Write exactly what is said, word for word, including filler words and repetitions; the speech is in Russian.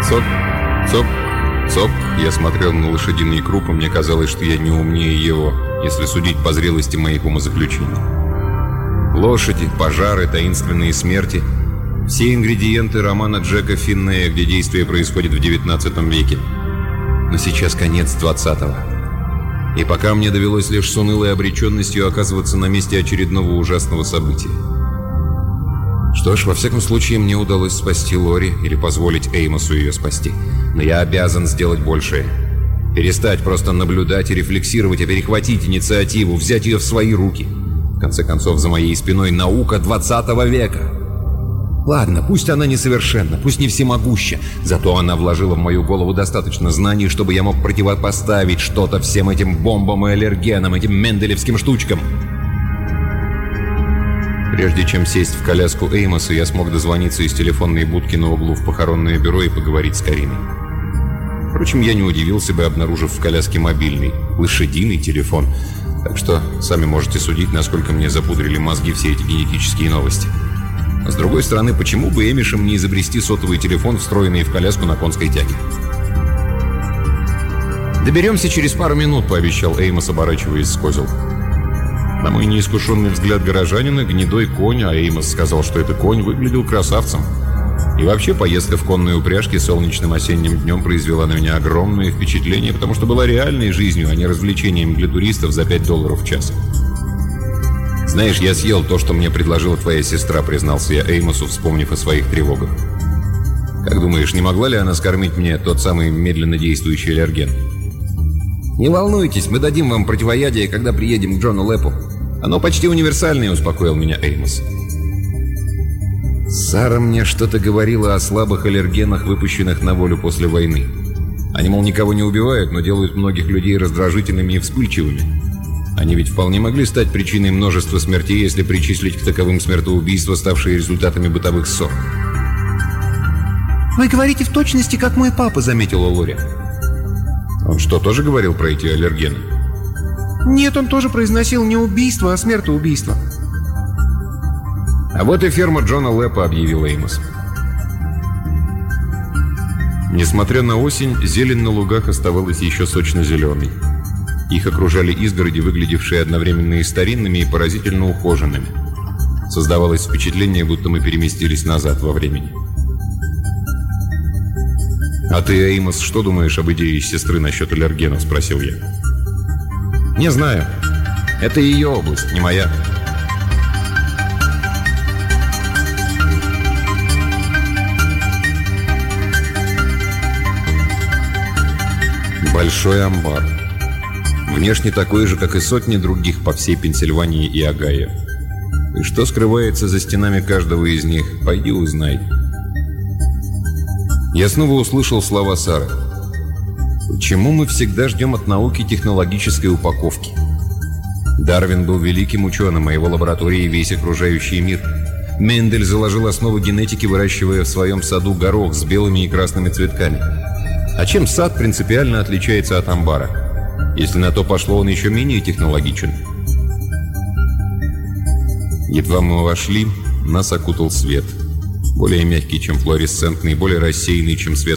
Цок, цок, цок. Я смотрел на лошадиный круп, и мне казалось, что я не умнее его, если судить по зрелости моих умозаключений. Лошади, пожары, таинственные смерти — все ингредиенты романа Джека Финнея, где действие происходит в девятнадцатом веке. Но сейчас конец двадцатого. И пока мне довелось лишь с унылой обреченностью оказываться на месте очередного ужасного события. Что ж, во всяком случае, мне удалось спасти Лори или позволить Эймосу ее спасти. Но я обязан сделать большее. Перестать просто наблюдать и рефлексировать, а перехватить инициативу, взять ее в свои руки. В конце концов, за моей спиной наука двадцатого века. Ладно, пусть она несовершенна, пусть не всемогуща, зато она вложила в мою голову достаточно знаний, чтобы я мог противопоставить что-то всем этим бомбам и аллергенам, этим менделевским штучкам. Прежде чем сесть в коляску Эймоса, я смог дозвониться из телефонной будки на углу в похоронное бюро и поговорить с Кариной. Впрочем, я не удивился бы, обнаружив в коляске мобильный, лошадиный телефон. Так что сами можете судить, насколько мне запудрили мозги все эти генетические новости. А с другой стороны, почему бы Эмишем не изобрести сотовый телефон, встроенный в коляску на конской тяге? «Доберемся через пару минут», — пообещал Эймос, оборачиваясь с козел. На мой неискушенный взгляд горожанина, гнедой конь, а Эймос сказал, что это конь, выглядел красавцем. И вообще поездка в конной упряжке солнечным осенним днем произвела на меня огромное впечатление, потому что была реальной жизнью, а не развлечением для туристов за пять долларов в час. «Знаешь, я съел то, что мне предложила твоя сестра», — признался я Эймосу, вспомнив о своих тревогах. «Как думаешь, не могла ли она скормить мне тот самый медленно действующий аллерген?» «Не волнуйтесь, мы дадим вам противоядие, когда приедем к Джону Лэпу. Оно почти универсальное», — успокоил меня Эймос. Сара мне что-то говорила о слабых аллергенах, выпущенных на волю после войны. Они, мол, никого не убивают, но делают многих людей раздражительными и вспыльчивыми. Они ведь вполне могли стать причиной множества смертей, если причислить к таковым смертоубийства, ставшие результатами бытовых ссор. «Вы говорите в точности, как мой папа», — заметила Лори. «Он что, тоже говорил про эти аллергены?» «Нет, он тоже произносил не убийство, а смертоубийство». «А вот и ферма Джона Лэпа», — объявил Эймос. Несмотря на осень, зелень на лугах оставалась еще сочно-зеленой. Их окружали изгороди, выглядевшие одновременно и старинными, и поразительно ухоженными. Создавалось впечатление, будто мы переместились назад во времени. «А ты, Эймос, что думаешь об идее сестры насчет аллергенов?» — спросил я. «Не знаю. Это ее область, не моя». Большой амбар. Внешне такой же, как и сотни других по всей Пенсильвании и Огайо. И что скрывается за стенами каждого из них, пойди узнай. Я снова услышал слова Сары. «Почему мы всегда ждем от науки технологической упаковки?» Дарвин был великим ученым, а его лаборатории весь окружающий мир. Мендель заложил основу генетики, выращивая в своем саду горох с белыми и красными цветками. А чем сад принципиально отличается от амбара? Если на то пошло, он еще менее технологичен. Едва мы вошли, нас окутал свет. Более мягкий, чем флуоресцентный, более рассеянный, чем свет